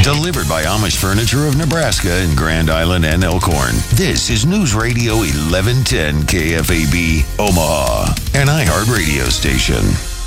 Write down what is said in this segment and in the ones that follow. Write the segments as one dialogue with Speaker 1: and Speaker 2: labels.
Speaker 1: Delivered by Amish Furniture of Nebraska in Grand Island and Elkhorn. This is News Radio 1110 KFAB, Omaha, an iHeart radio station.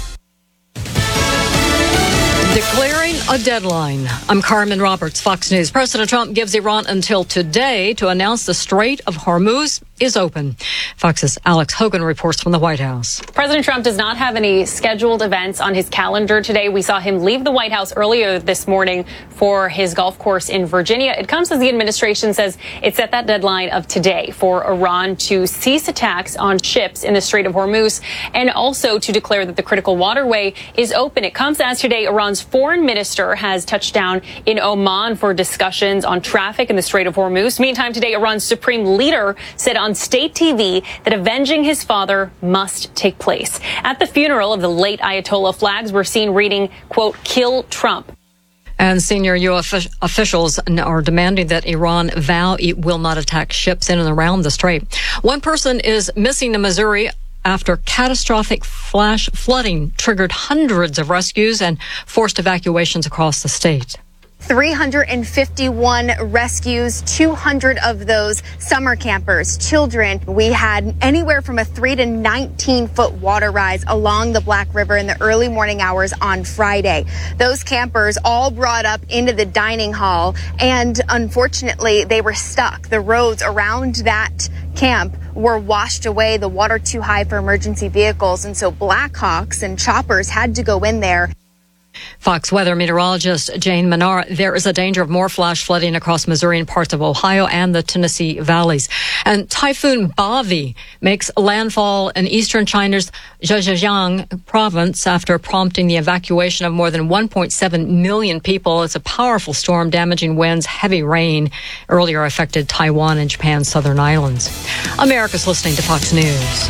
Speaker 2: Declaring a deadline. I'm Carmen Roberts, Fox News. President Trump gives Iran until today to announce the Strait of Hormuz is open. Fox's Alex Hogan reports from the White House.
Speaker 3: President Trump does not have any scheduled events on his calendar today. We saw him leave the White House earlier this morning for his golf course in Virginia. It comes as the administration says it set that deadline of today for Iran to cease attacks on ships in the Strait of Hormuz and also to declare that the critical waterway is open. It comes as today Iran's foreign minister has touched down in Oman for discussions on traffic in the Strait of Hormuz. Meantime, today Iran's supreme leader said on state TV that avenging his father must take place. At the funeral of the late Ayatollah, flags were seen reading, quote, "Kill Trump."
Speaker 2: And senior U.S. officials are demanding that Iran vow it will not attack ships in and around the strait. One person is missing in Missouri after catastrophic flash flooding triggered hundreds of rescues and forced evacuations across the state.
Speaker 4: 351 rescues, 200 of those summer campers, children. We had anywhere from a 3 to 19-foot water rise along the Black River in the early morning hours on Friday. Those campers all brought up into the dining hall, and unfortunately, they were stuck. The roads around that camp were washed away, the water too high for emergency vehicles, and so Blackhawks and choppers had to go in there.
Speaker 2: Fox weather meteorologist Jane Menard, there is a danger of more flash flooding across Missouri and parts of Ohio and the Tennessee valleys. And Typhoon Bavi makes landfall in eastern China's Zhejiang province after prompting the evacuation of more than 1.7 million people. It's a powerful storm, damaging winds, heavy rain. Earlier affected Taiwan and Japan's southern islands. America's listening to Fox News.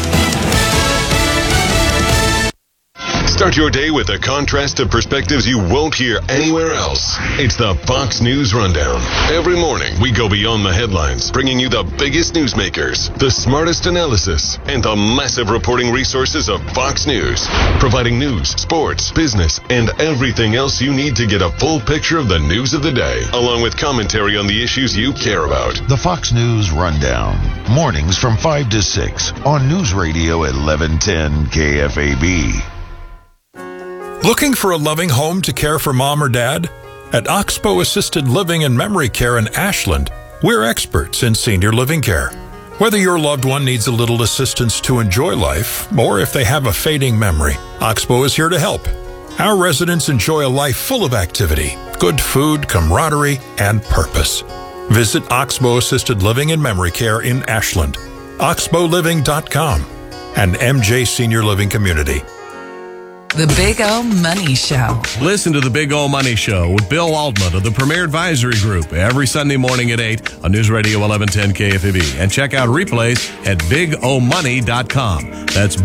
Speaker 5: Start your day with a contrast of perspectives you won't hear anywhere else. It's the Fox News Rundown. Every morning, we go beyond the headlines, bringing you the biggest newsmakers, the smartest analysis, and the massive reporting resources of Fox News, providing news, sports, business, and everything else you need to get a full picture of the news of the day, along with commentary on the issues you care about.
Speaker 1: The Fox News Rundown. Mornings from 5 to 6 on News Radio 1110 KFAB.
Speaker 6: Looking for a loving home to care for mom or dad? At Oxbow Assisted Living and Memory Care in Ashland, we're experts in senior living care. Whether your loved one needs a little assistance to enjoy life, or if they have a fading memory, Oxbow is here to help. Our residents enjoy a life full of activity, good food, camaraderie, and purpose. Visit Oxbow Assisted Living and Memory Care in Ashland, oxbowliving.com, and MJ Senior Living Community.
Speaker 7: The Big O Money Show.
Speaker 8: Listen to The Big O Money Show with Bill Waldman of the Premier Advisory Group every Sunday morning at 8 on News Radio 1110 KFAB. And check out replays at bigomoney.com. That's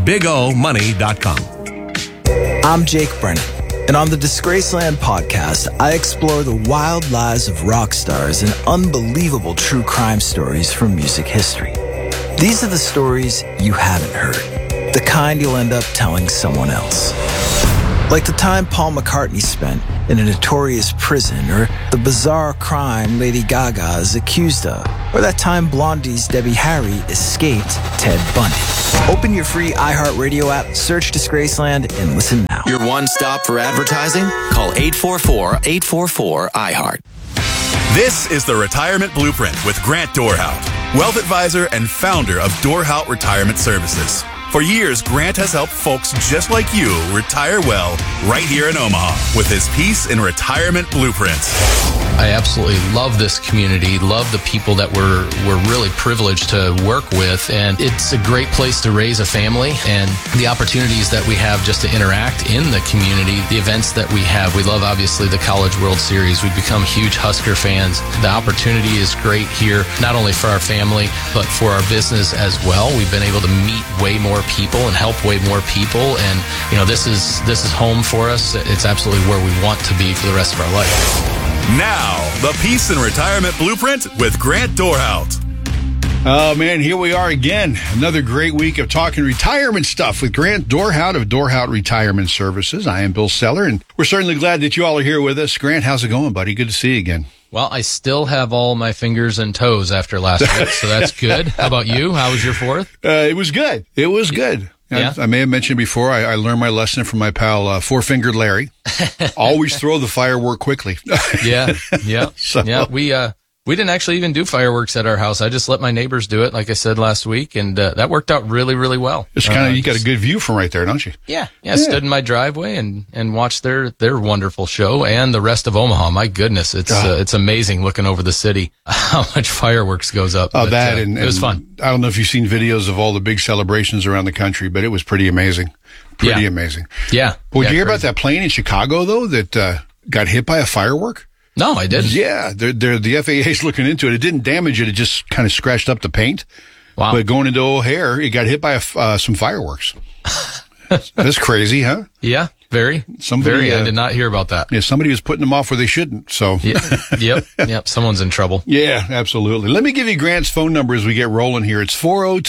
Speaker 8: bigomoney.com.
Speaker 9: I'm Jake Brennan, and on the Disgraceland podcast, I explore the wild lives of rock stars and unbelievable true crime stories from music history. These are the stories you haven't heard, the kind you'll end up telling someone else. Like the time Paul McCartney spent in a notorious prison, or the bizarre crime Lady Gaga is accused of, or that time Blondie's Debbie Harry escaped Ted Bundy. Open your free iHeartRadio app, search Disgraceland, and listen now.
Speaker 10: Your one stop for advertising? Call 844-844-iHeart.
Speaker 11: This is the Retirement Blueprint with Grant Dorhout, wealth advisor and founder of Dorhout Retirement Services. For years, Grant has helped folks just like you retire well right here in Omaha with his Peace in Retirement Blueprint.
Speaker 12: I absolutely love this community, love the people that we're really privileged to work with, and it's a great place to raise a family, and the opportunities that we have just to interact in the community, the events that we have. We love, obviously, the College World Series. We've become huge Husker fans. The opportunity is great here, not only for our family, but for our business as well. We've been able to meet way more people and help way more people, and this is home for us. It's absolutely where we want to be for the rest of our life.
Speaker 11: Now, the Peace in Retirement Blueprint with Grant Dorhout.
Speaker 13: Oh, man, here we are again. Another great week of talking retirement stuff with Grant Dorhout of Dorhout Retirement Services. I am Bill Seller, and we're certainly glad that you all are here with us. Grant, how's it going, buddy? Good to see you again.
Speaker 12: Well, I still have all my fingers and toes after last week, so that's good. How about you? How was your 4th?
Speaker 13: It was good. It was good.
Speaker 12: Yeah.
Speaker 13: I may have mentioned before, I learned my lesson from my pal, Four-Fingered Larry. Always throw the firework quickly.
Speaker 12: Yeah.
Speaker 13: So-
Speaker 12: Yeah, we didn't actually even do fireworks at our house. I just let my neighbors do it, like I said last week, and that worked out really, really well.
Speaker 13: It's kind of, you got a good view from right there, don't you?
Speaker 12: Yeah. Stood in my driveway and watched their wonderful show and the rest of Omaha. My goodness, it's amazing looking over the city how much fireworks goes up.
Speaker 13: Oh,
Speaker 12: But,
Speaker 13: and
Speaker 12: it was fun.
Speaker 13: I don't know if you've seen videos of all the big celebrations around the country, but it was pretty amazing. Pretty amazing.
Speaker 12: Yeah.
Speaker 13: Well, did you hear
Speaker 12: crazy.
Speaker 13: about that plane in Chicago though that got hit by a firework?
Speaker 12: No, I didn't.
Speaker 13: Yeah, the FAA's looking into it. It didn't damage it; it just kind of scratched up the paint.
Speaker 12: Wow.
Speaker 13: But going into O'Hare, it got hit by some fireworks. That's crazy, huh?
Speaker 12: Yeah, very.
Speaker 13: Somebody,
Speaker 12: I did not hear about that.
Speaker 13: Yeah, somebody was putting them off where they shouldn't. So,
Speaker 12: Yep. Someone's in trouble.
Speaker 13: Yeah, absolutely. Let me give you Grant's phone number as we get rolling here. It's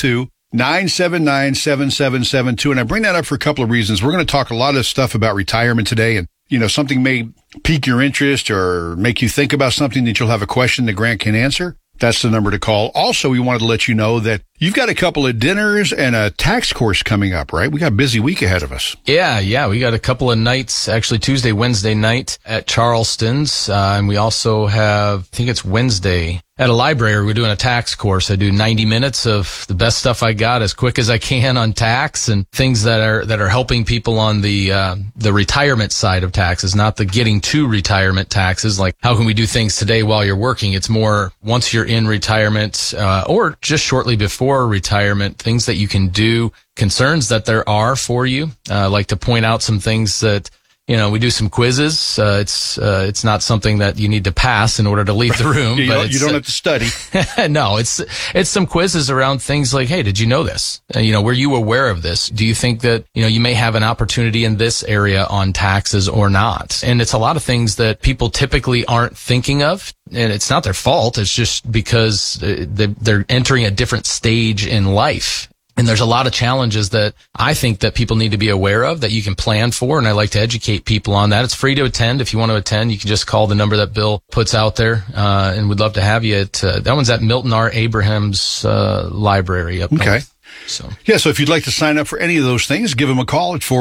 Speaker 13: 402-979-7772. And I bring that up for a couple of reasons. We're going to talk a lot of stuff about retirement today, and something may pique your interest or make you think about something that you'll have a question that Grant can answer. That's the number to call. Also, we wanted to let you know that you've got a couple of dinners and a tax course coming up, right? We got a busy week ahead of us.
Speaker 12: Yeah. We got a couple of nights, actually Tuesday, Wednesday night at Charleston's. And we also have, I think it's Wednesday, at a library. We're doing a tax course. I do 90 minutes of the best stuff I got as quick as I can on tax and things that are helping people on the retirement side of taxes, not the getting to retirement taxes. Like, how can we do things today while you're working? It's more once you're in retirement, or just shortly before retirement, things that you can do, concerns that there are for you. I like to point out some things that, we do some quizzes. It's not something that you need to pass in order to leave the room.
Speaker 13: You don't have to study.
Speaker 12: No, it's some quizzes around things like, hey, did you know this? Were you aware of this? Do you think that, you may have an opportunity in this area on taxes or not? And it's a lot of things that people typically aren't thinking of. And it's not their fault. It's just because they're entering a different stage in life. And there's a lot of challenges that I think that people need to be aware of that you can plan for. And I like to educate people on that. It's free to attend. If you want to attend, you can just call the number that Bill puts out there. And we'd love to have you at, that one's at Milton R. Abraham's, library up north.
Speaker 13: Okay.
Speaker 12: So
Speaker 13: if you'd like to sign up for any of those things, give them a call at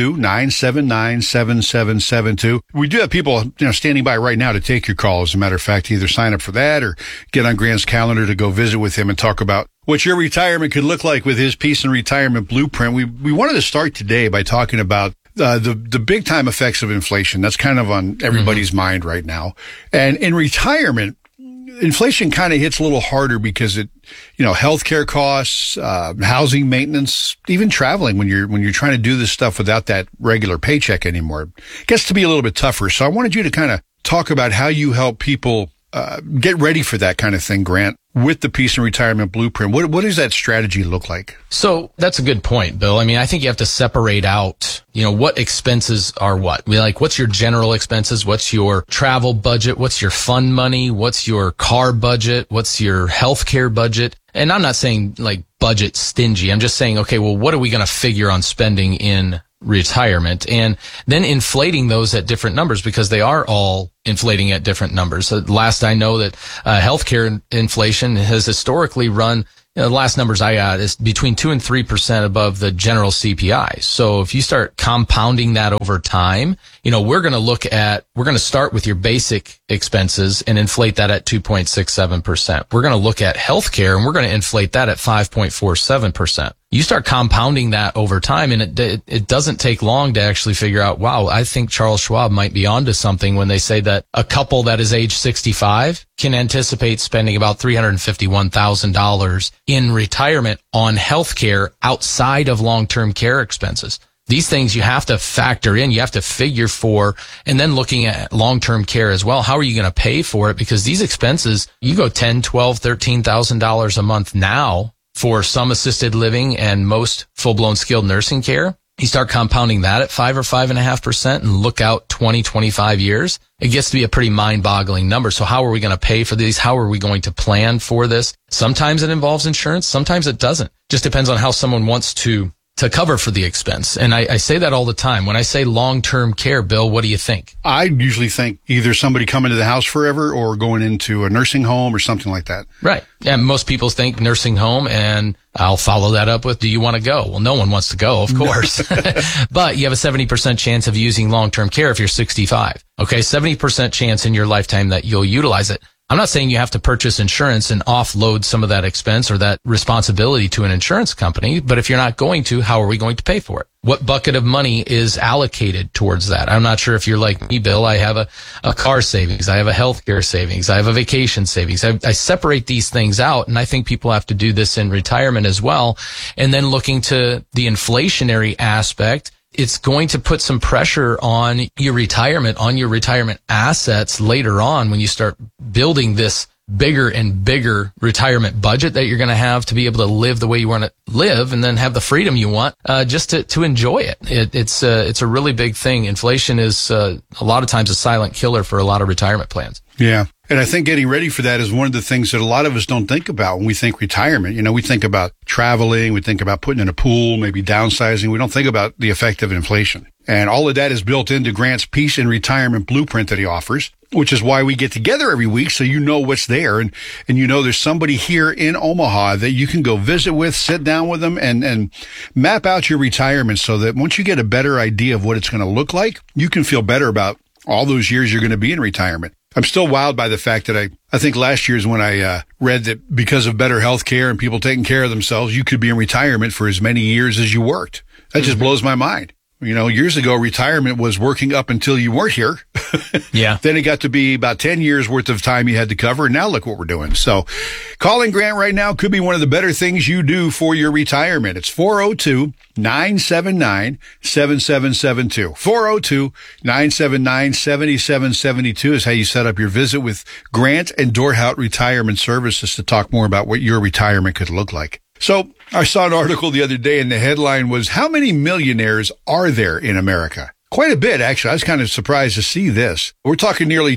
Speaker 13: 402-979-7772. We do have people, standing by right now to take your call. As a matter of fact, either sign up for that or get on Grant's calendar to go visit with him and talk about what your retirement could look like with his Peace and Retirement Blueprint. We wanted to start today by talking about the big time effects of inflation. That's kind of on everybody's mind right now. And in retirement, inflation kind of hits a little harder because healthcare costs, housing maintenance, even traveling when you're trying to do this stuff without that regular paycheck anymore, it gets to be a little bit tougher. So I wanted you to kind of talk about how you help people get ready for that kind of thing, Grant, with the Peace and Retirement Blueprint. What does that strategy look like?
Speaker 12: So that's a good point, Bill. I mean, I think you have to separate out, what expenses are what. What's your general expenses? What's your travel budget? What's your fund money? What's your car budget? What's your healthcare budget? And I'm not saying budget stingy. I'm just saying, okay, well, what are we going to figure on spending in retirement, and then inflating those at different numbers because they are all inflating at different numbers. So last I know that healthcare inflation has historically run, the last numbers I got is between 2 and 3% above the general CPI. So if you start compounding that over time, we're going to start with your basic expenses and inflate that at 2.67%. We're going to look at healthcare and we're going to inflate that at 5.47%. You start compounding that over time, and it doesn't take long to actually figure out, wow, I think Charles Schwab might be onto something when they say that a couple that is age 65 can anticipate spending about $351,000 in retirement on healthcare outside of long-term care expenses. These things you have to factor in, you have to figure for, and then looking at long-term care as well. How are you going to pay for it? Because these expenses, you go $10,000, $12,000, $13,000 a month now for some assisted living and most full-blown skilled nursing care. You start compounding that at 5 or 5.5% and look out 20, 25 years. It gets to be a pretty mind-boggling number. So how are we going to pay for these? How are we going to plan for this? Sometimes it involves insurance. Sometimes it doesn't. Just depends on how someone wants to cover for the expense. And I say that all the time. When I say long-term care, Bill, what do you think?
Speaker 13: I usually think either somebody coming to the house forever or going into a nursing home or something like that.
Speaker 12: Right. Yeah, most people think nursing home, and I'll follow that up with, do you want to go? Well, no one wants to go, of course. But you have a 70% chance of using long-term care if you're 65. Okay, 70% chance in your lifetime that you'll utilize it. I'm not saying you have to purchase insurance and offload some of that expense or that responsibility to an insurance company, but if you're not going to, how are we going to pay for it? What bucket of money is allocated towards that? I'm not sure if you're like me, Bill. I have a car savings. I have a healthcare savings. I have a vacation savings. I separate these things out, and I think people have to do this in retirement as well. And then looking to the inflationary aspect, it's going to put some pressure on your retirement assets later on when you start building this bigger and bigger retirement budget that you're going to have to be able to live the way you want to live and then have the freedom you want, just to enjoy it. It's a really big thing. Inflation is, a lot of times a silent killer for a lot of retirement plans.
Speaker 13: Yeah. And I think getting ready for that is one of the things that a lot of us don't think about when we think retirement. You know, we think about traveling, we think about putting in a pool, maybe downsizing. We don't think about the effect of inflation. And all of that is built into Grant's Peace in Retirement Blueprint that he offers, which is why we get together every week so you know what's there. And you know there's somebody here in Omaha that you can go visit with, sit down with them, and map out your retirement so that once you get a better idea of what it's going to look like, you can feel better about all those years you're going to be in retirement. I'm still wowed by the fact that I think last year is when I read that because of better health care and people taking care of themselves, you could be in retirement for as many years as you worked. That just blows my mind. You know, years ago, retirement was working up until you weren't here.
Speaker 12: Yeah.
Speaker 13: Then it got to be about 10 years worth of time you had to cover. And now look what we're doing. So calling Grant right now could be one of the better things you do for your retirement. It's 402-979-7772. 402-979-7772 is how you set up your visit with Grant and Dorhout Retirement Services to talk more about what your retirement could look like. So I saw an article the other day and the headline was, how many millionaires are there in America? Quite a bit, actually. I was kind of surprised to see this. We're talking nearly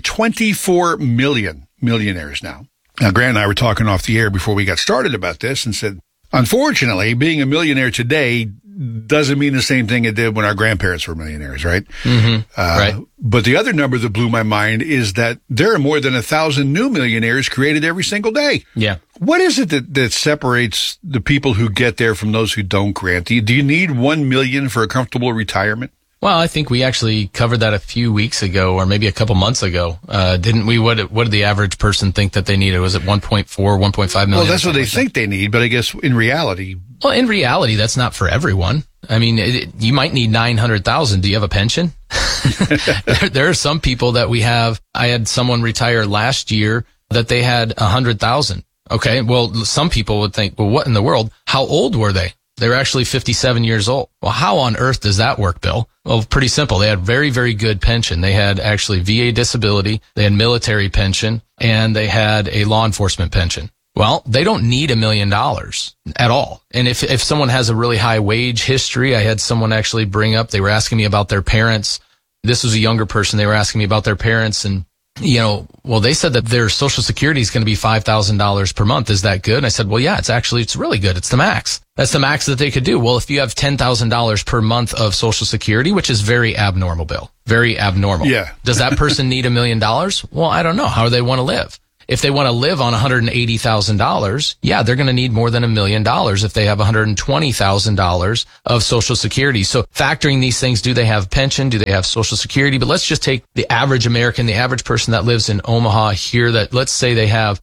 Speaker 13: 24 million millionaires now. Now, Grant and I were talking off the air before we got started about this and said, unfortunately, being a millionaire today doesn't mean the same thing it did when our grandparents were millionaires, right?
Speaker 12: Mm-hmm. Right.
Speaker 13: But the other number that blew my mind is that there are more than 1,000 new millionaires created every single day.
Speaker 12: Yeah.
Speaker 13: What is it that separates the people who get there from those who don't, Grant? Do you need 1 million for a comfortable retirement?
Speaker 12: Well, I think we actually covered that a few weeks ago or maybe a couple months ago, didn't we? What did the average person think that they needed? Was it 1.4, 1.5 million?
Speaker 13: Well, that's what they think they need, but I guess in reality...
Speaker 12: Well, in reality, that's not for everyone. I mean, you might need 900,000. Do you have a pension? There are some people that we have. I had someone retire last year that they had 100,000. Okay. Well, some people would think, well, what in the world? How old were they? They were actually 57 years old. Well, how on earth does that work, Bill? Well, pretty simple. They had very, very good pension. They had actually VA disability. They had military pension, and they had a law enforcement pension. Well, they don't need $1 million at all. And if someone has a really high wage history, I had someone actually bring up, they were asking me about their parents. This was a younger person. They were asking me about their parents, and well, they said that their Social Security is going to be $5,000 per month. Is that good? And I said, well, yeah, it's really good. It's the max. That's the max that they could do. Well, if you have $10,000 per month of Social Security, which is very abnormal, Bill, very abnormal.
Speaker 13: Yeah.
Speaker 12: Does that person need $1 million? Well, I don't know. How do they want to live? If they want to live on $180,000, yeah, they're going to need more than $1 million if they have $120,000 of Social Security. So factoring these things, do they have pension? Do they have Social Security? But let's just take the average American, the average person that lives in Omaha here, that let's say they have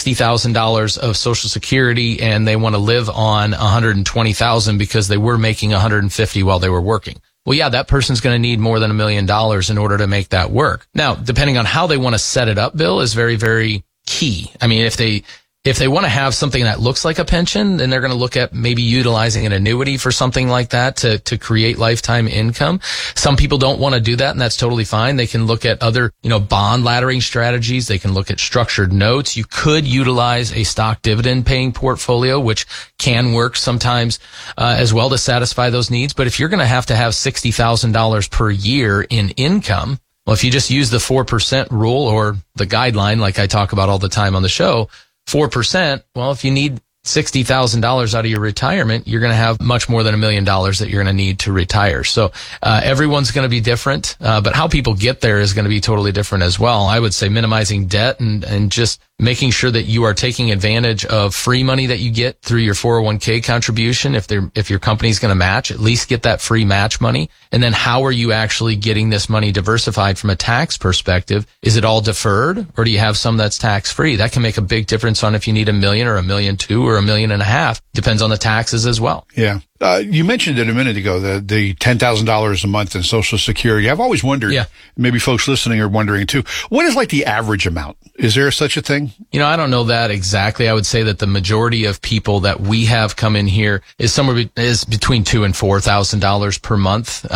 Speaker 12: $60,000 of Social Security and they want to live on $120,000 because they were making $150,000 while they were working. Well, yeah, that person's going to need more than $1 million in order to make that work. Now, depending on how they want to set it up, Bill, is very, very key. I mean, if they If they want to have something that looks like a pension, then they're going to look at maybe utilizing an annuity for something like that to create lifetime income. Some people don't want to do that, and that's totally fine. They can look at other, bond laddering strategies. They can look at structured notes. You could utilize a stock dividend paying portfolio, which can work sometimes as well to satisfy those needs. But if you're going to have $60,000 per year in income, well, if you just use the 4% rule or the guideline, like I talk about all the time on the show, 4%, well, if you need $60,000 out of your retirement, you're going to have much more than $1 million that you're going to need to retire. So everyone's going to be different, but how people get there is going to be totally different as well. I would say minimizing debt and just making sure that you are taking advantage of free money that you get through your 401k contribution. If your company's going to match, at least get that free match money. And then how are you actually getting this money diversified from a tax perspective? Is it all deferred, or do you have some that's tax free? That can make a big difference on if you need $1 million or $1.2 million or $1.5 million. Depends on the taxes as well.
Speaker 13: Yeah. You mentioned it a minute ago, the $10,000 a month in Social Security. I've always wondered, maybe folks listening are wondering too, what is like the average amount? Is there such a thing?
Speaker 12: I don't know that exactly. I would say that the majority of people that we have come in here is between $2,000 and $4,000 per month.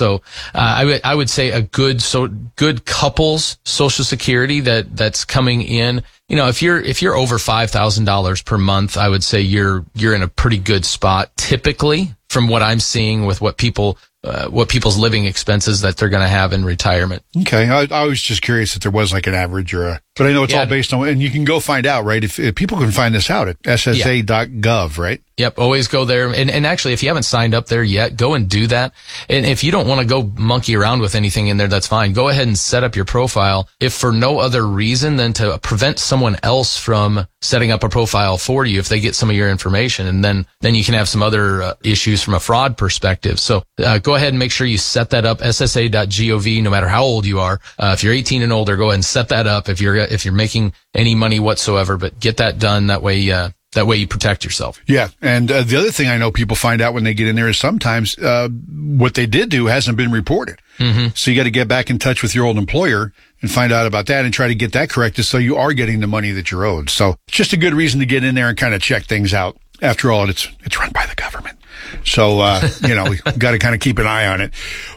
Speaker 12: I would say a good couple's Social Security that's coming in. If you're over $5,000 per month, I would say you're in a pretty good spot typically, from what I'm seeing with what people's living expenses that they're going to have in retirement.
Speaker 13: Okay. I was just curious if there was like an average but I know it's all based on, and you can go find out, right? If people can find this out at ssa.gov, right?
Speaker 12: Yep. Always go there. And actually, if you haven't signed up there yet, go and do that. And if you don't want to go monkey around with anything in there, that's fine. Go ahead and set up your profile, if for no other reason than to prevent someone else from setting up a profile for you if they get some of your information. And then you can have some other issues from a fraud perspective. So go ahead and make sure you set that up, ssa.gov, no matter how old you are. If you're 18 and older, go ahead and set that up if you're making any money whatsoever, but get that done. That way you protect yourself.
Speaker 13: Yeah. And the other thing I know people find out when they get in there is sometimes what they did do hasn't been reported. Mm-hmm. So you got to get back in touch with your old employer and find out about that and try to get that corrected so you are getting the money that you're owed. So it's just a good reason to get in there and kind of check things out. After all, it's run by the government. So, we got to kind of keep an eye on it.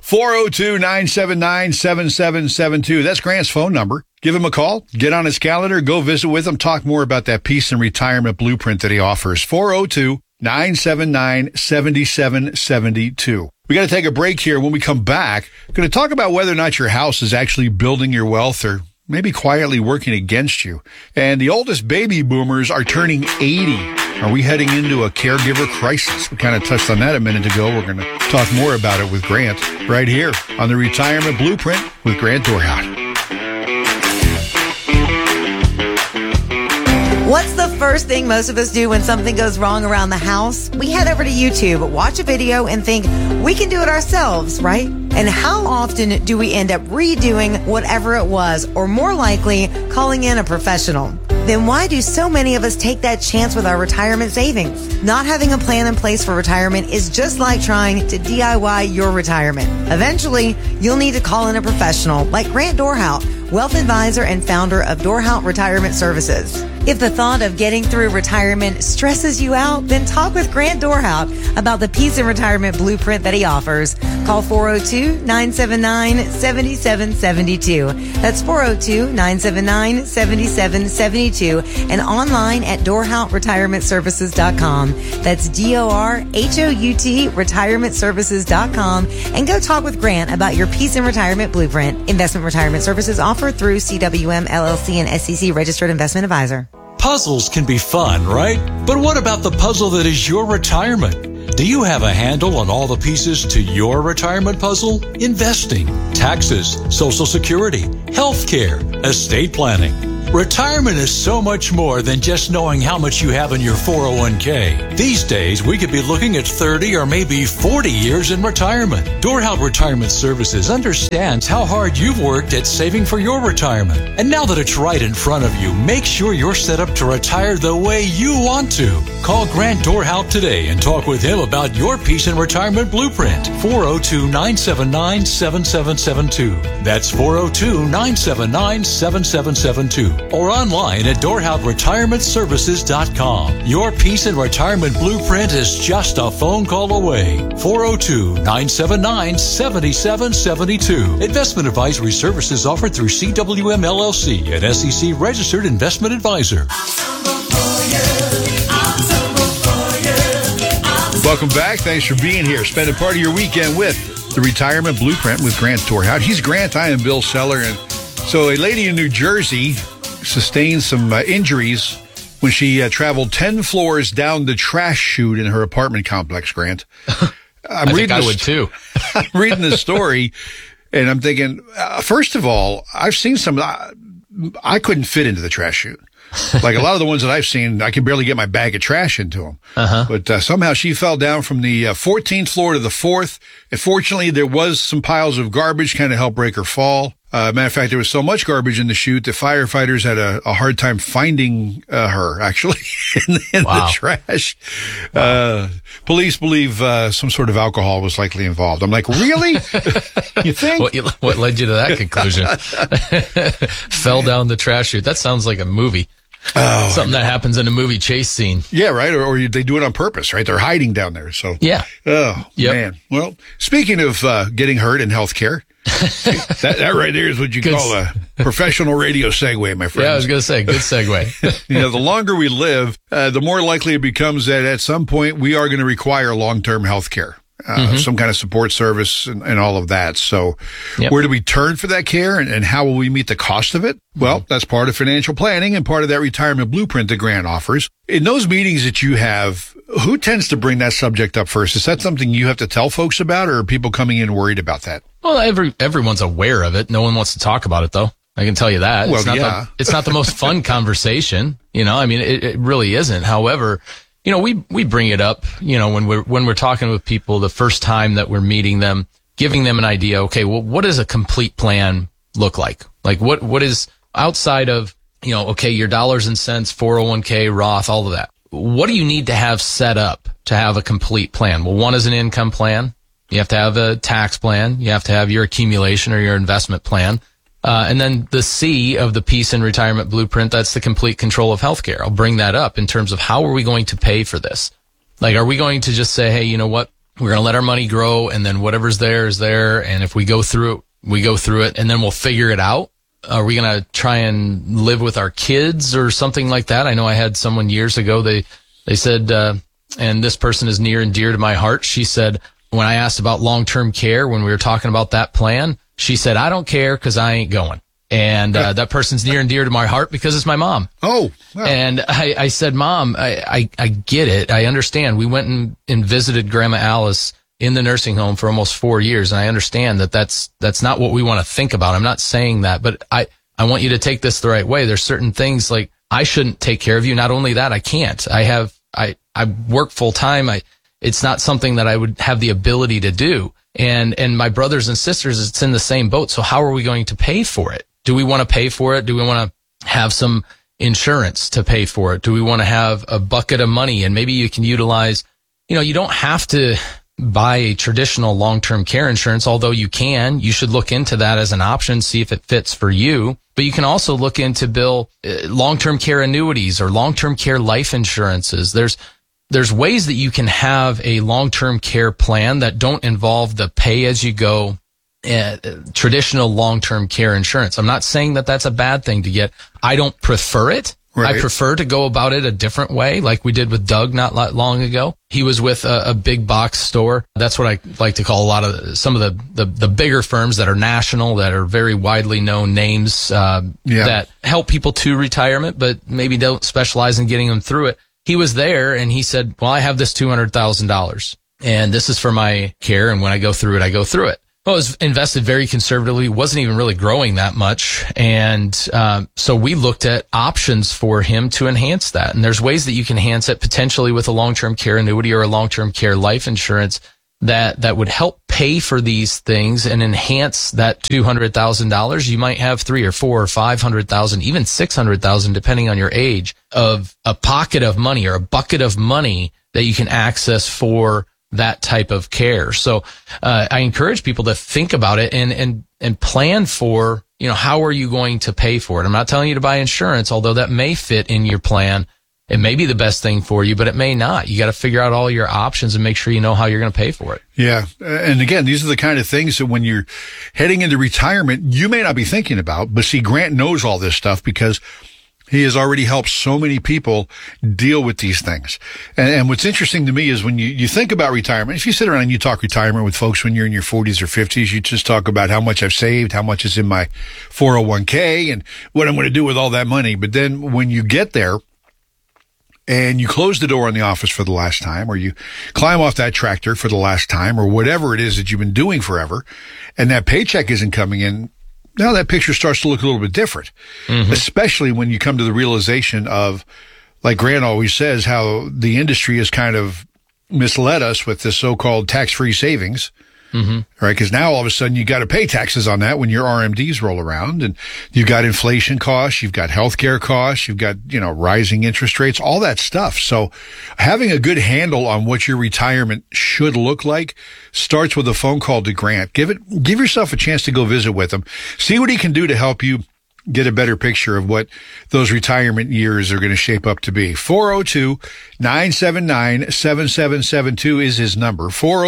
Speaker 13: 402-979-7772. That's Grant's phone number. Give him a call, get on his calendar, go visit with him, talk more about that peace and retirement blueprint that he offers. 402-979-7772. We got to take a break here. When we come back, we're going to talk about whether or not your house is actually building your wealth or maybe quietly working against you. And the oldest baby boomers are turning 80. Are we heading into a caregiver crisis? We kind of touched on that a minute ago. We're going to talk more about it with Grant right here on the Retirement Blueprint with Grant Dorhout.
Speaker 14: What's the first thing most of us do when something goes wrong around the house? We head over to YouTube, watch a video, and think we can do it ourselves, right? And how often do we end up redoing whatever it was, or more likely, calling in a professional? Then why do so many of us take that chance with our retirement savings? Not having a plan in place for retirement is just like trying to DIY your retirement. Eventually, you'll need to call in a professional like Grant Dorhout, wealth advisor and founder of Dorhout Retirement Services. If the thought of getting through retirement stresses you out, then talk with Grant Dorhout about the peace and retirement blueprint that he offers. Call 402-979-7772. That's 402-979-7772 and online at DorhoutRetirementServices.com. That's DORHOUT retirementservices.com, and go talk with Grant about your peace and retirement blueprint. Investment retirement services offered through CWM LLC and SEC registered investment advisor.
Speaker 15: Puzzles can be fun, right? But what about the puzzle that is your retirement? Do you have a handle on all the pieces to your retirement puzzle? Investing, taxes, Social Security, healthcare, estate planning. Retirement is so much more than just knowing how much you have in your 401k. These days, we could be looking at 30 or maybe 40 years in retirement. Dorhout Retirement Services understands how hard you've worked at saving for your retirement. And now that it's right in front of you, make sure you're set up to retire the way you want to. Call Grant Dorhout today and talk with him about your peace and retirement blueprint. 402-979-7772. That's 402-979-7772. or online at DorhoutRetirementServices.com. Your peace and retirement blueprint is just a phone call away. 402-979-7772. Investment advisory services offered through CWM LLC, an SEC registered investment advisor.
Speaker 13: Welcome back. Thanks for being here. Spending part of your weekend with the Retirement Blueprint with Grant Dorhout. He's Grant. I am Bill Seller. And so a lady in New Jersey sustained some injuries when she traveled 10 floors down the trash chute in her apartment complex, Grant.
Speaker 12: I think I would too.
Speaker 13: I'm reading the story and I'm thinking, first of all, I've seen some, I couldn't fit into the trash chute. Like a lot of the ones that I've seen, I can barely get my bag of trash into them. But somehow she fell down from the 14th floor to the 4th. And fortunately, there was some piles of garbage kind of helped break her fall. Matter of fact, there was so much garbage in the chute that firefighters had a hard time finding her, actually, in the trash. Wow. Police believe some sort of alcohol was likely involved. I'm like, really? You think?
Speaker 12: What led you to that conclusion? Fell down the trash chute. That sounds like a movie. Oh, something that happens in a movie chase scene.
Speaker 13: Yeah, right. Or they do it on purpose, right? They're hiding down there. So
Speaker 12: yeah.
Speaker 13: Oh, man. Well, speaking of getting hurt in healthcare, that right there is what you call a professional radio segue, my friend.
Speaker 12: Yeah, I was going to say, good segue.
Speaker 13: The longer we live, the more likely it becomes that at some point we are going to require long-term health care. Some kind of support service and all of that. So where do we turn for that care and how will we meet the cost of it? Well, that's part of financial planning and part of that retirement blueprint that Grant offers. In those meetings that you have, who tends to bring that subject up first? Is that something you have to tell folks about, or are people coming in worried about that?
Speaker 12: Well, everyone's aware of it. No one wants to talk about it, though. I can tell you that.
Speaker 13: Well,
Speaker 12: it's not the most fun conversation. I mean, it really isn't. However, we bring it up, when we're talking with people the first time that we're meeting them, giving them an idea. Okay, well, what does a complete plan look like? Like what is outside of, your dollars and cents, 401k, Roth, all of that. What do you need to have set up to have a complete plan? Well, one is an income plan. You have to have a tax plan. You have to have your accumulation or your investment plan. And then the C of the Peace and Retirement Blueprint, that's the complete control of healthcare. I'll bring that up in terms of how are we going to pay for this? Like, are we going to just say, hey, you know what? We're going to let our money grow and then whatever's there is there. And if we go through it, we go through it and then we'll figure it out. Are we going to try and live with our kids or something like that? I know I had someone years ago, they said, and this person is near and dear to my heart. She said, when I asked about long-term care, when we were talking about that plan, she said, I don't care because I ain't going. And that person's near and dear to my heart because it's my mom.
Speaker 13: Oh. Wow.
Speaker 12: And I said, Mom, I get it. I understand. We went and visited Grandma Alice in the nursing home for almost 4 years. And I understand that that's not what we want to think about. I'm not saying that, but I want you to take this the right way. There's certain things like I shouldn't take care of you. Not only that, I can't. I work full time. It's not something that I would have the ability to do. And my brothers and sisters, it's in the same boat. So how are we going to pay for it? Do we want to pay for it? Do we want to have some insurance to pay for it? Do we want to have a bucket of money? And maybe you can utilize, you don't have to buy a traditional long-term care insurance, although you can. You should look into that as an option, see if it fits for you. But you can also look into, Bill, long-term care annuities or long-term care life insurances. There's ways that you can have a long-term care plan that don't involve the pay-as-you-go traditional long-term care insurance. I'm not saying that that's a bad thing to get. I don't prefer it. Right. I prefer to go about it a different way, like we did with Doug not long ago. He was with a big box store. That's what I like to call some of the bigger firms that are national, that are very widely known names that help people to retirement, but maybe don't specialize in getting them through it. He was there and he said, well, I have this $200,000 and this is for my care. And when I go through it, I go through it. Well, it was invested very conservatively, wasn't even really growing that much. And so we looked at options for him to enhance that. And there's ways that you can enhance it potentially with a long-term care annuity or a long-term care life insurance that would help pay for these things and enhance that $200,000. You might have $300,000 or $400,000 or $500,000, even $600,000, depending on your age, of a pocket of money or a bucket of money that you can access for that type of care. So I encourage people to think about it and plan for, how are you going to pay for it? I'm not telling you to buy insurance, although that may fit in your plan. It may be the best thing for you, but it may not. You got to figure out all your options and make sure you know how you're going to pay for it.
Speaker 13: Yeah. And again, these are the kind of things that when you're heading into retirement, you may not be thinking about. But see, Grant knows all this stuff because he has already helped so many people deal with these things. And what's interesting to me is when you think about retirement, if you sit around and you talk retirement with folks when you're in your 40s or 50s, you just talk about how much I've saved, how much is in my 401k, and what I'm going to do with all that money. But then when you get there, and you close the door on the office for the last time, or you climb off that tractor for the last time, or whatever it is that you've been doing forever, and that paycheck isn't coming in, now that picture starts to look a little bit different, especially when you come to the realization of, like Grant always says, how the industry has kind of misled us with this so-called tax-free savings. Right? Because now all of a sudden you got to pay taxes on that when your RMDs roll around, and you've got inflation costs, you've got healthcare costs, you've got, rising interest rates, all that stuff. So having a good handle on what your retirement should look like starts with a phone call to Grant. Give yourself a chance to go visit with him. See what he can do to help you get a better picture of what those retirement years are going to shape up to be. 402-979-7772 is his number.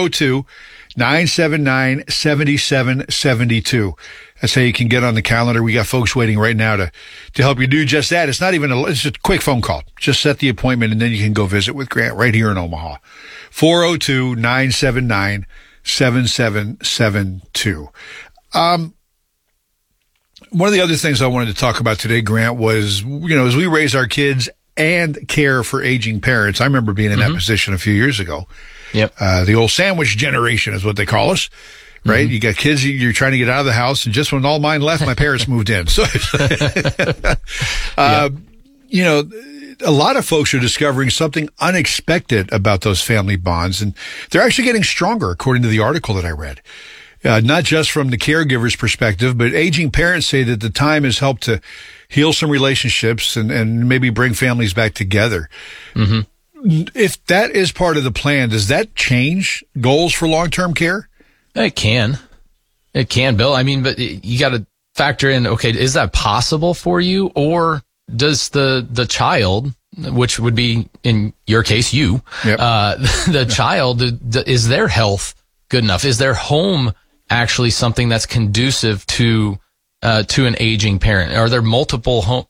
Speaker 13: 402-979-7772. That's how you can get on the calendar. We got folks waiting right now to help you do just that. It's not even it's a quick phone call. Just set the appointment and then you can go visit with Grant right here in Omaha. 402-979-7772. One of the other things I wanted to talk about today, Grant, was, as we raise our kids and care for aging parents. I remember being in that position a few years ago.
Speaker 12: Yep.
Speaker 13: The old sandwich generation is what they call us, right? You got kids, you're trying to get out of the house, and just when all mine left, my parents moved in. So, a lot of folks are discovering something unexpected about those family bonds, and they're actually getting stronger, according to the article that I read. Not just from the caregiver's perspective, but aging parents say that the time has helped to heal some relationships and maybe bring families back together. If that is part of the plan, does that change goals for long-term care?
Speaker 12: It can, Bill. I mean, but you got to factor in, okay, is that possible for you? Or does the child, which would be in your case, you, the child, is their health good enough? Is their home actually something that's conducive to an aging parent? Are there multiple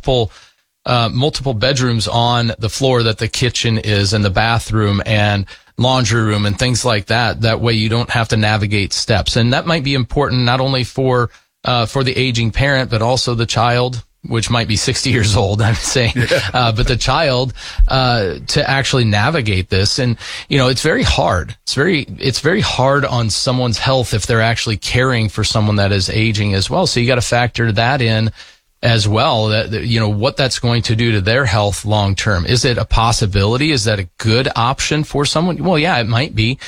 Speaker 12: bedrooms on the floor that the kitchen is, and the bathroom and laundry room and things like that? That way you don't have to navigate steps. And that might be important not only for the aging parent, but also the child, which might be 60 years old, I'm saying, but the child, to actually navigate this. And, it's very hard. It's very hard on someone's health if they're actually caring for someone that is aging as well. So you got to factor that in as well, that, what that's going to do to their health long term. Is it a possibility? Is that a good option for someone? Well, yeah, it might be.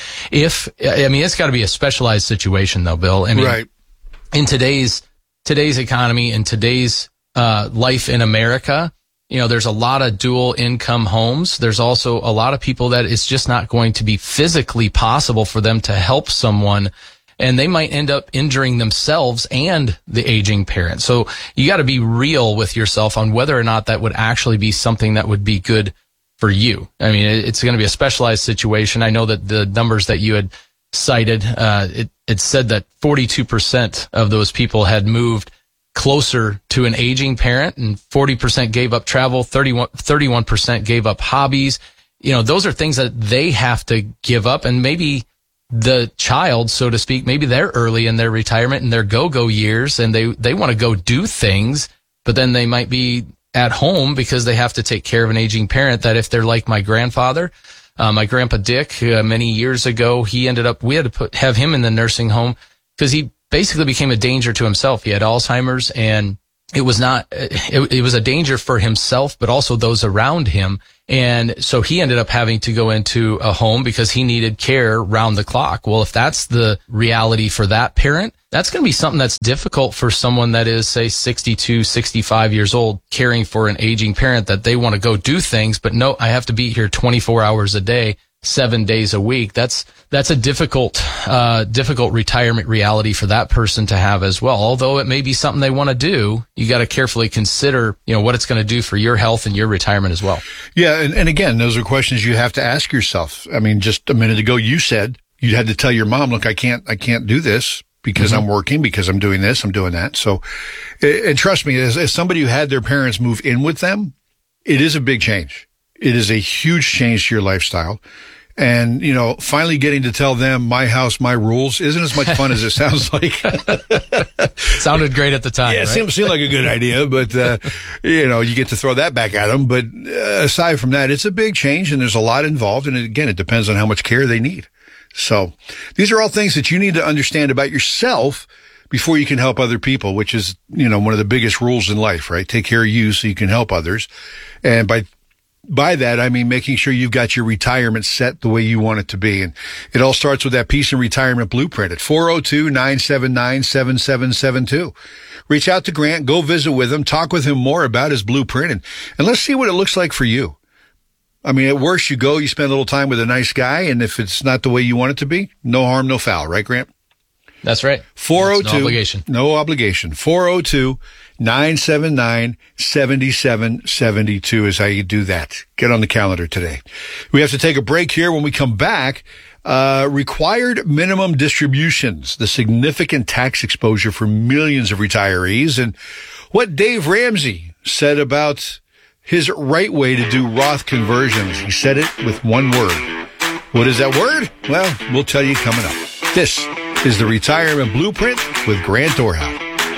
Speaker 12: It's got to be a specialized situation though, Bill. Right. In today's economy, in today's life in America, there's a lot of dual income homes. There's also a lot of people that it's just not going to be physically possible for them to help someone, and they might end up injuring themselves and the aging parent. So you got to be real with yourself on whether or not that would actually be something that would be good for you. It's going to be a specialized situation. I know that the numbers that you had cited, it said that 42% of those people had moved closer to an aging parent, and 40% gave up travel, 31% gave up hobbies. Those are things that they have to give up. And maybe the child, so to speak, maybe they're early in their retirement, in their go-go years, and they want to go do things, but then they might be at home because they have to take care of an aging parent. That if they're like my grandfather, my grandpa Dick, many years ago, we had to have him in the nursing home because he basically became a danger to himself. He had Alzheimer's, and it was a danger for himself, but also those around him. And so he ended up having to go into a home because he needed care round the clock. Well, if that's the reality for that parent, that's going to be something that's difficult for someone that is, say, 62, 65 years old, caring for an aging parent, that they want to go do things, but no, I have to be here 24 hours a day 7 days a week. That's a difficult retirement reality for that person to have as well. Although it may be something they want to do, you got to carefully consider, what it's going to do for your health and your retirement as well.
Speaker 13: Yeah. And again, those are questions you have to ask yourself. I mean, just a minute ago, you said you had to tell your mom, look, I can't do this because I'm working, because I'm doing this, I'm doing that. So, and trust me, as somebody who had their parents move in with them, it is a big change. It is a huge change to your lifestyle. And, finally getting to tell them my house, my rules isn't as much fun as it sounds like.
Speaker 12: Sounded great at the time.
Speaker 13: Yeah,
Speaker 12: right?
Speaker 13: It seemed like a good idea, but, you get to throw that back at them. But aside from that, it's a big change and there's a lot involved. And again, it depends on how much care they need. So these are all things that you need to understand about yourself before you can help other people, which is, one of the biggest rules in life, right? Take care of you so you can help others. And by that, I mean making sure you've got your retirement set the way you want it to be. And it all starts with that Peace and Retirement Blueprint at 402-979-7772. Reach out to Grant, go visit with him, talk with him more about his blueprint, and let's see what it looks like for you. I mean, at worst, you go, you spend a little time with a nice guy, and if it's not the way you want it to be, no harm, no foul, right, Grant?
Speaker 12: That's right.
Speaker 13: 402.
Speaker 12: No obligation.
Speaker 13: No obligation. 402-979-7772 is how you do that. Get on the calendar today. We have to take a break here. When we come back, required minimum distributions, the significant tax exposure for millions of retirees, and what Dave Ramsey said about his right way to do Roth conversions. He said it with one word. What is that word? Well, we'll tell you coming up. This is the Retirement Blueprint with Grant Dorhout.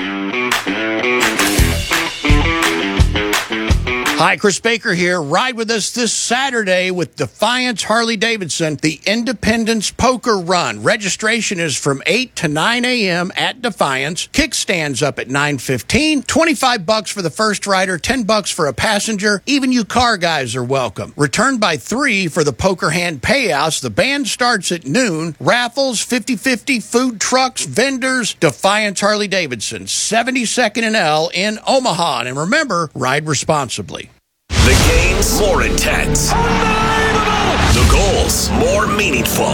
Speaker 16: Hi, Chris Baker here. Ride with us this Saturday with Defiance Harley-Davidson, the Independence Poker Run. Registration is from 8 to 9 a.m. at Defiance. Kickstands up at 9:15. $25 for the first rider, $10 for a passenger. Even you car guys are welcome. Return by 3 for the poker hand payouts. The band starts at noon. Raffles, 50-50, food trucks, vendors. Defiance Harley-Davidson, 72nd and L in Omaha. And remember, ride responsibly.
Speaker 17: The games more intense. The goals more meaningful.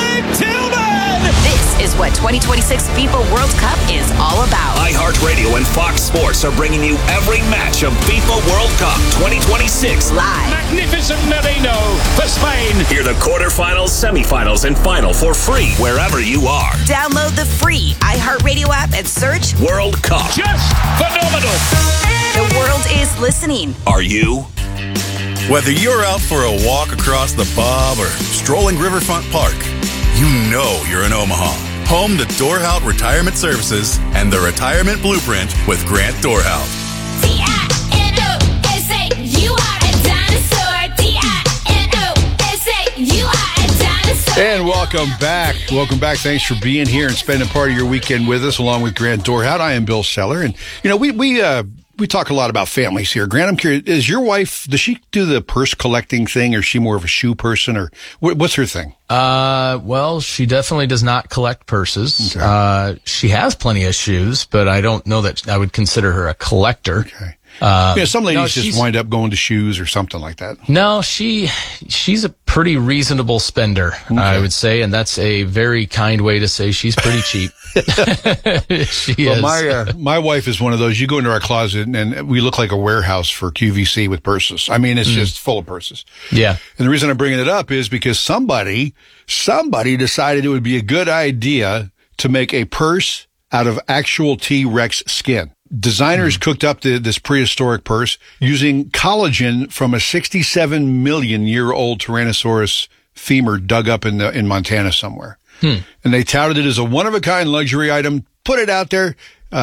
Speaker 18: This is what 2026 FIFA World Cup is all about.
Speaker 17: iHeartRadio and Fox Sports are bringing you every match of FIFA World Cup 2026
Speaker 18: live.
Speaker 19: Magnificent Merino for Spain.
Speaker 17: Hear the quarterfinals, semifinals, and final for free wherever you are.
Speaker 18: Download the free iHeartRadio app and search
Speaker 17: World Cup.
Speaker 19: Just phenomenal.
Speaker 18: The world is listening.
Speaker 17: Are you?
Speaker 11: Whether you're out for a walk across the Bob or strolling Riverfront Park, you know you're in Omaha. Home to Dorhout Retirement Services and the Retirement Blueprint with Grant Dorhout.
Speaker 20: D-I-N-O-S-A, you are a dinosaur. D-I-N-O-S-A, you are a dinosaur.
Speaker 13: And welcome back. Welcome back. Thanks for being here and spending part of your weekend with us along with Grant Dorhout. I am Bill Seller. And, we talk a lot about families here. Grant, I'm curious, does your wife, does she do the purse collecting thing, or is she more of a shoe person, or what's her thing?
Speaker 12: Well, she definitely does not collect purses. Okay. She has plenty of shoes, but I don't know that I would consider her a collector.
Speaker 13: Okay. Some ladies just wind up going to shoes or something like that.
Speaker 12: No, she's a pretty reasonable spender, okay. I would say, and that's a very kind way to say she's pretty cheap. She is.
Speaker 13: My wife is one of those. You go into our closet and we look like a warehouse for QVC with purses. I mean, it's just full of purses.
Speaker 12: Yeah.
Speaker 13: And the reason I'm bringing it up is because somebody decided it would be a good idea to make a purse out of actual T-Rex skin. Designers cooked up this prehistoric purse using collagen from a 67 million year old Tyrannosaurus femur dug up in Montana somewhere. And they touted it as a one-of-a-kind luxury item, put it out there.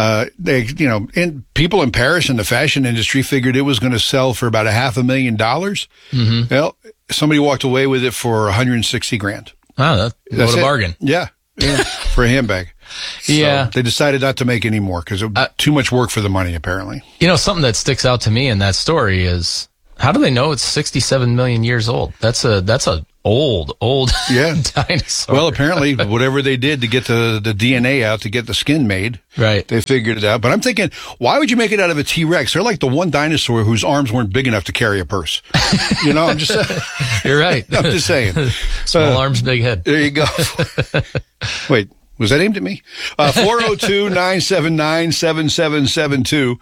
Speaker 13: People in Paris in the fashion industry figured it was going to sell for about $500,000. Mm-hmm. Well, somebody walked away with it for $160,000.
Speaker 12: Wow, what a bargain.
Speaker 13: Yeah, for a handbag. So
Speaker 12: yeah.
Speaker 13: They decided not to make any more because it was too much work for the money, apparently.
Speaker 12: Something that sticks out to me in that story is, how do they know it's 67 million years old? That's a old
Speaker 13: yeah.
Speaker 12: dinosaur.
Speaker 13: Well, apparently, whatever they did to get the DNA out to get the skin made,
Speaker 12: right?
Speaker 13: They figured it out. But I'm thinking, why would you make it out of a T-Rex? They're like the one dinosaur whose arms weren't big enough to carry a purse. You know, I'm just
Speaker 12: You're right.
Speaker 13: I'm just saying.
Speaker 12: Small arms, big head.
Speaker 13: There you go. Wait. Was that aimed at me? 402-979-7772.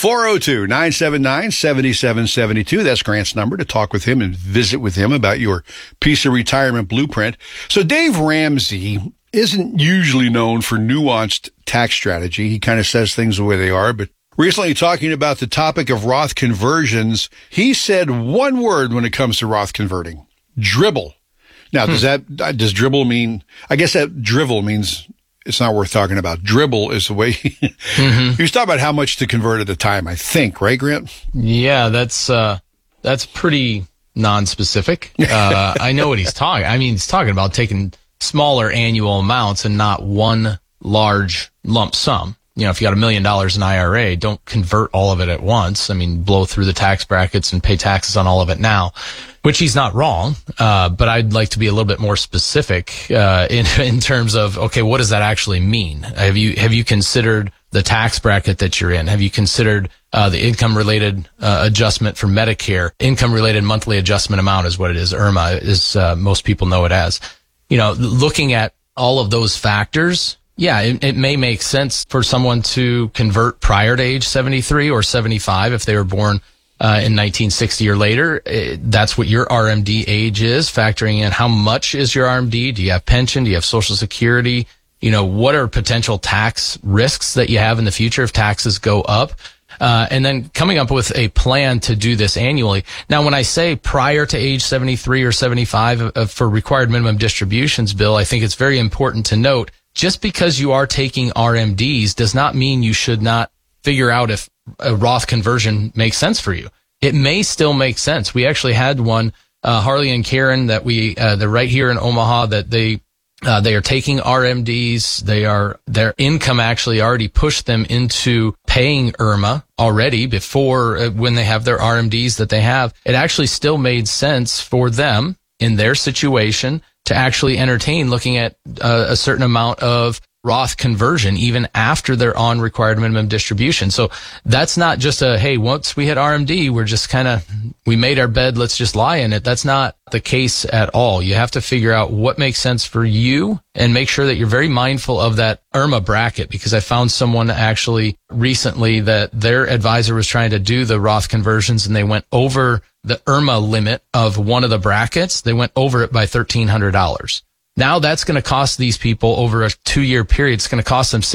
Speaker 13: 402-979-7772. That's Grant's number to talk with him and visit with him about your piece of retirement blueprint. So Dave Ramsey isn't usually known for nuanced tax strategy. He kind of says things the way they are, but recently talking about the topic of Roth conversions, he said one word when it comes to Roth converting: dribble. Now, does dribble mean, I guess that drivel means it's not worth talking about. Dribble is the way he was talking about how much to convert at a time, I think, right, Grant?
Speaker 12: Yeah, that's pretty non-specific. I know what he's talking. I mean, he's talking about taking smaller annual amounts and not one large lump sum. You know, if you got $1 million in IRA, don't convert all of it at once. I mean, blow through the tax brackets and pay taxes on all of it now, which he's not wrong. But I'd like to be a little bit more specific, in terms of, okay, what does that actually mean? Have you considered the tax bracket that you're in? Have you considered, the income related, adjustment for Medicare? Income related monthly adjustment amount is what it is. IRMA is, most people know it as. You know, looking at all of those factors, yeah, it may make sense for someone to convert prior to age 73 or 75 if they were born in 1960 or later. That's what your RMD age is, factoring in how much is your RMD. Do you have pension? Do you have Social Security? You know, what are potential tax risks that you have in the future if taxes go up? And then coming up with a plan to do this annually. Now, when I say prior to age 73 or 75 for required minimum distributions, Bill, I think it's very important to note, just because you are taking RMDs does not mean you should not figure out if a Roth conversion makes sense for you. It may still make sense. We actually had one, Harley and Karen, that they're right here in Omaha, that they are taking RMDs. Their income actually already pushed them into paying IRMA already before, when they have their RMDs that they have. It actually still made sense for them in their situation to actually entertain looking at a certain amount of Roth conversion even after they're on required minimum distribution. So that's not just hey, once we hit RMD, we're just we made our bed, let's just lie in it. That's not the case at all. You have to figure out what makes sense for you and make sure that you're very mindful of that IRMA bracket, because I found someone actually recently that their advisor was trying to do the Roth conversions and they went over the IRMA limit of one of the brackets. They went over it by $1,300. Now that's going to cost these people over a 2-year period. It's going to cost them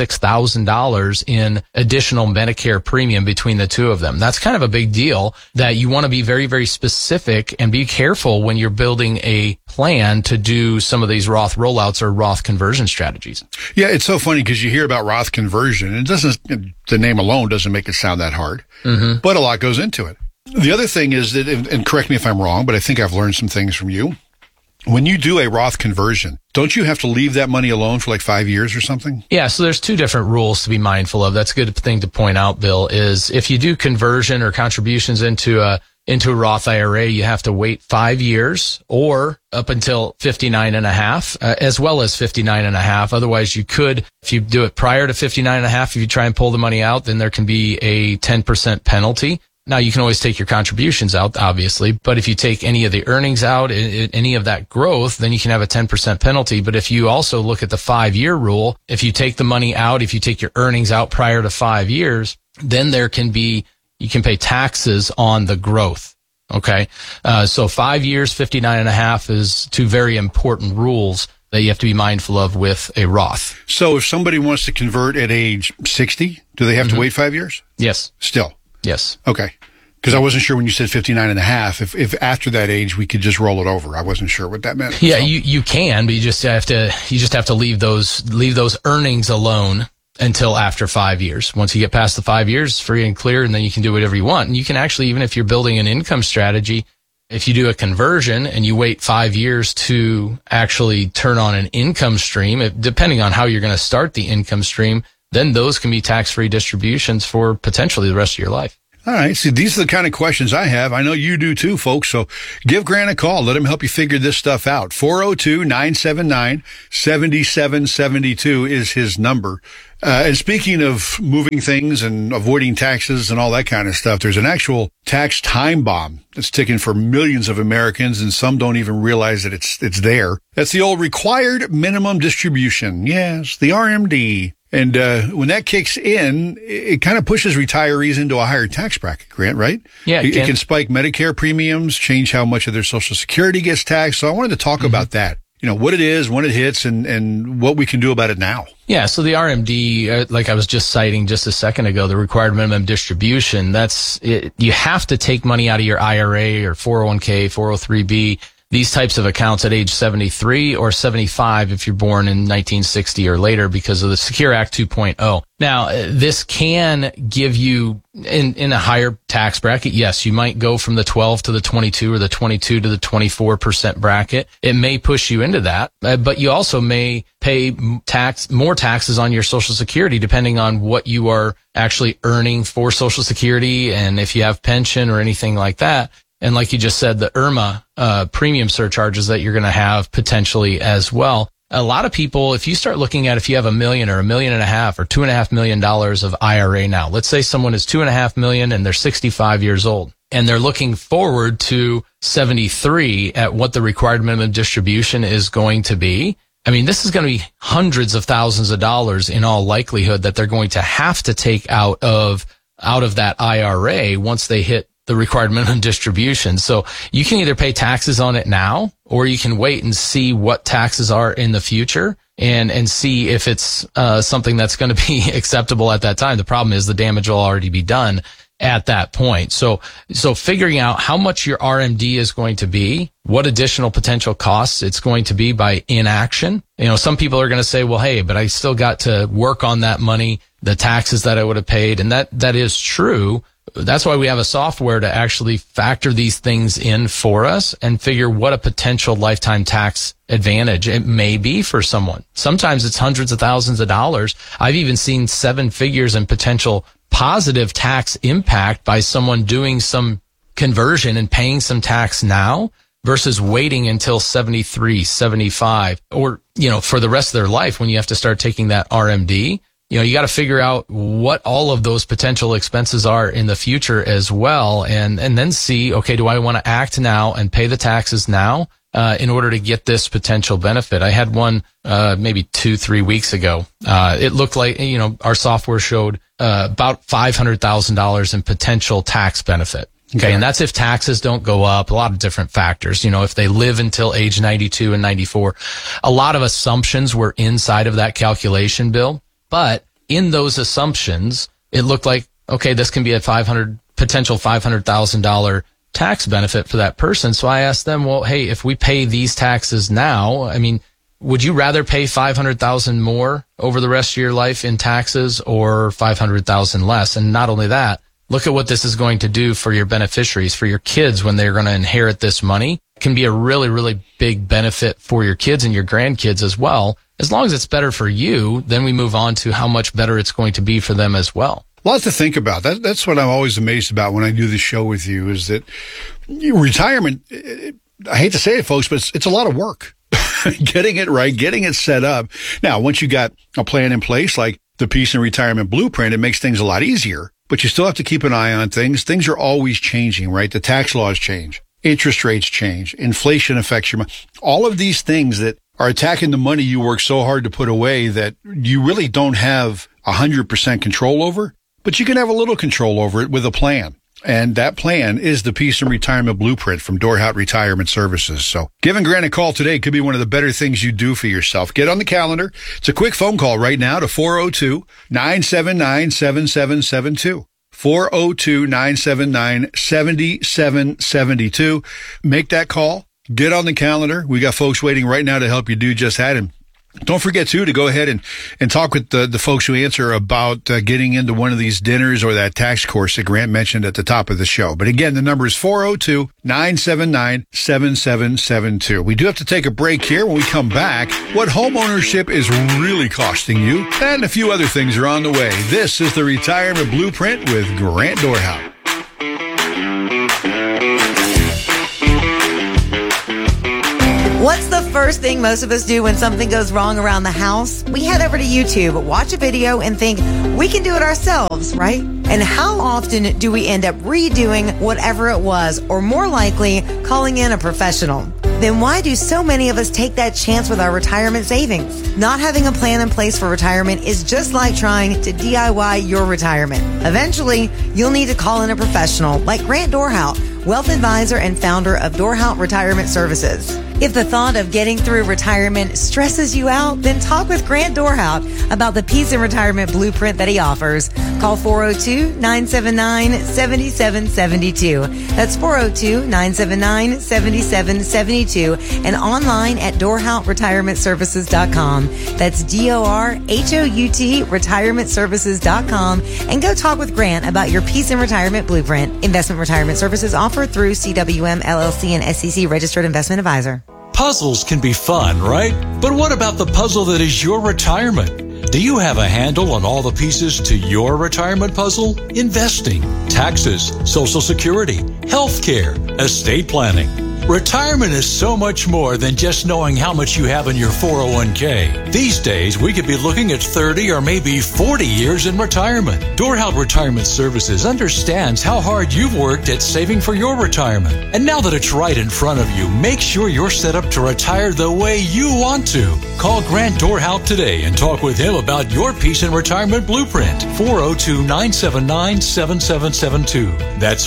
Speaker 12: $6,000 in additional Medicare premium between the two of them. That's kind of a big deal that you want to be very, very specific and be careful when you're building a plan to do some of these Roth rollouts or Roth conversion strategies.
Speaker 13: Yeah, it's so funny because you hear about Roth conversion and the name alone doesn't make it sound that hard, but a lot goes into it. The other thing is that, and correct me if I'm wrong, but I think I've learned some things from you. When you do a Roth conversion, don't you have to leave that money alone for like 5 years or something?
Speaker 12: Yeah, so there's two different rules to be mindful of. That's a good thing to point out, Bill, is if you do conversion or contributions into a Roth IRA, you have to wait 5 years or up until 59 and a half, as well as 59 and a half. Otherwise, you could, if you do it prior to 59 and a half, if you try and pull the money out, then there can be a 10% penalty. Now, you can always take your contributions out, obviously, but if you take any of the earnings out, any of that growth, then you can have a 10% penalty. But if you also look at the 5-year rule, if you take the money out, if you take your earnings out prior to 5 years, then you can pay taxes on the growth. Okay. So 5 years, 59 and a half is two very important rules that you have to be mindful of with a Roth.
Speaker 13: So if somebody wants to convert at age 60, do they have to wait 5 years?
Speaker 12: Yes.
Speaker 13: Still?
Speaker 12: Yes.
Speaker 13: Okay. Because I wasn't sure when you said 59 and a half, if after that age we could just roll it over. I wasn't sure what that meant.
Speaker 12: Yeah, so. You can, but you just have to leave those earnings alone until after 5 years. Once you get past the 5 years, free and clear, and then you can do whatever you want. And you can actually, even if you're building an income strategy, if you do a conversion and you wait 5 years to actually turn on an income stream, depending on how you're going to start the income stream, then those can be tax-free distributions for potentially the rest of your life.
Speaker 13: All right. See, these are the kind of questions I have. I know you do too, folks. So give Grant a call. Let him help you figure this stuff out. 402-979-7772 is his number. And speaking of moving things and avoiding taxes and all that kind of stuff, there's an actual tax time bomb that's ticking for millions of Americans, and some don't even realize that it's there. That's the old required minimum distribution. Yes, the RMD. And when that kicks in, it kind of pushes retirees into a higher tax bracket, Grant, right?
Speaker 12: Yeah,
Speaker 13: it can spike Medicare premiums, change how much of their Social Security gets taxed. So I wanted to talk about that. You know, what it is, when it hits, and what we can do about it now.
Speaker 12: Yeah, so the RMD, like I was just citing just a second ago, the required minimum distribution, you have to take money out of your IRA or 401k, 403b, these types of accounts at age 73 or 75 if you're born in 1960 or later because of the Secure Act 2.0. Now, this can give you in a higher tax bracket. Yes, you might go from the 12 to the 22 or the 22 to the 24% bracket. It may push you into that, but you also may pay more taxes on your Social Security depending on what you are actually earning for Social Security and if you have pension or anything like that. And like you just said, the IRMA premium surcharges that you're going to have potentially as well. A lot of people, if you start looking at if you have $1 million or $1.5 million or $2.5 million of IRA now, let's say someone is $2.5 million and they're 65 years old and they're looking forward to 73 at what the required minimum distribution is going to be. I mean, this is going to be hundreds of thousands of dollars in all likelihood that they're going to have to take out of that IRA once they hit the required minimum distribution. So you can either pay taxes on it now, or you can wait and see what taxes are in the future and see if it's something that's going to be acceptable at that time. The problem is the damage will already be done at that point. So figuring out how much your RMD is going to be, what additional potential costs it's going to be by inaction. You know, some people are going to say, well, hey, but I still got to work on that money, the taxes that I would have paid. And that is true. That's why we have a software to actually factor these things in for us and figure what a potential lifetime tax advantage it may be for someone. Sometimes it's hundreds of thousands of dollars. I've even seen 7 figures in potential positive tax impact by someone doing some conversion and paying some tax now versus waiting until 73, 75, or, you know, for the rest of their life when you have to start taking that RMD. You know, you got to figure out what all of those potential expenses are in the future as well. And then see, okay, do I want to act now and pay the taxes now, in order to get this potential benefit? I had one, maybe 2-3 weeks ago. It looked like, you know, our software showed, about $500,000 in potential tax benefit. Okay. And that's if taxes don't go up, a lot of different factors. You know, if they live until age 92 and 94, a lot of assumptions were inside of that calculation, Bill. But in those assumptions, it looked like, okay, this can be a potential $500,000 tax benefit for that person. So I asked them, well, hey, if we pay these taxes now, I mean, would you rather pay $500,000 more over the rest of your life in taxes or $500,000 less? And not only that, look at what this is going to do for your beneficiaries, for your kids when they're going to inherit this money. It can be a really, really big benefit for your kids and your grandkids as well. As long as it's better for you, then we move on to how much better it's going to be for them as well.
Speaker 13: Lots to think about. That's what I'm always amazed about when I do this show with you, is that retirement, I hate to say it, folks, but it's a lot of work. Getting it right, getting it set up. Now, once you got a plan in place, like the Peace and Retirement Blueprint, it makes things a lot easier, but you still have to keep an eye on things. Things are always changing, right? The tax laws change. Interest rates change. Inflation affects your money. All of these things that are attacking the money you work so hard to put away that you really don't have 100% control over, but you can have a little control over it with a plan. And that plan is the Peace and Retirement Blueprint from Dorhout Retirement Services. So giving Grant a call today could be one of the better things you do for yourself. Get on the calendar. It's a quick phone call right now to 402-979-7772. 402-979-7772. Make that call. Get on the calendar. We got folks waiting right now to help you do just that. And don't forget, too, to go ahead and talk with the folks who answer about getting into one of these dinners or that tax course that Grant mentioned at the top of the show. But again, the number is 402-979-7772. We do have to take a break here. When we come back, what home ownership is really costing you, and a few other things are on the way. This is the Retirement Blueprint with Grant Dorhout.
Speaker 14: first thing most of us do when something goes wrong around the house? We head over to YouTube, watch a video, and think, we can do it ourselves, right? And how often do we end up redoing whatever it was, or more likely, calling in a professional? Then why do so many of us take that chance with our retirement savings? Not having a plan in place for retirement is just like trying to DIY your retirement. Eventually, you'll need to call in a professional like Grant Dorhout, wealth advisor and founder of Dorhout Retirement Services. If the thought of getting through retirement stresses you out, then talk with Grant Dorhout about the Peace in Retirement Blueprint that he offers. Call 402-979-7772. That's 402-979-7772 and online at DorhoutRetirementServices.com. That's DORHOUT retirementservices.com, and go talk with Grant about your Peace in Retirement Blueprint. Investment retirement services offered through CWM LLC and SEC registered investment advisor.
Speaker 15: Puzzles can be fun, right? But what about the puzzle that is your retirement? Do you have a handle on all the pieces to your retirement puzzle? Investing, taxes, Social Security, healthcare, estate planning. Retirement is so much more than just knowing how much you have in your 401k. These days, we could be looking at 30 or maybe 40 years in retirement. Dorhout Retirement Services understands how hard you've worked at saving for your retirement. And now that it's right in front of you, make sure you're set up to retire the way you want to. Call Grant Dorhout today and talk with him about your Peace in Retirement Blueprint. 402-979-7772. That's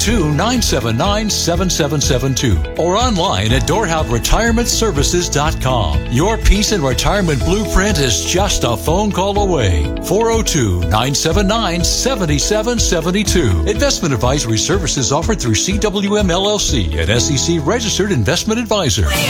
Speaker 15: 402-979-7772. Or online at DorhoutRetirementServices.com. Your Peace in Retirement Blueprint is just a phone call away. 402-979-7772. Investment advisory services offered through CWM LLC, an SEC registered investment advisor.